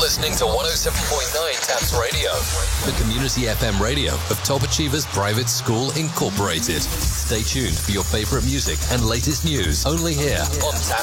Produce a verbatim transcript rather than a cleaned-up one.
listening to one oh seven point nine Taps Radio, the community F M radio of Top Achievers Private School Incorporated. Stay tuned for your favorite music and latest news only here on Taps.